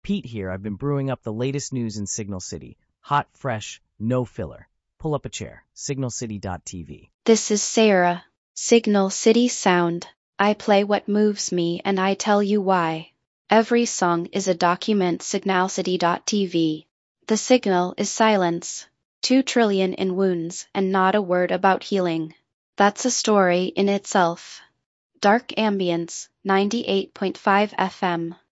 Pete here. I've been brewing up the latest news in Signal City. Hot, fresh, no filler. Pull up a chair. Signalcity.tv. This is Sarah. Signal City Sound. I play what moves me and I tell you why. Every song is a document. Signalcity.tv. The signal is silence. 2 trillion in wounds and not a word about healing. That's a story in itself. Dark Ambience, 98.5 FM.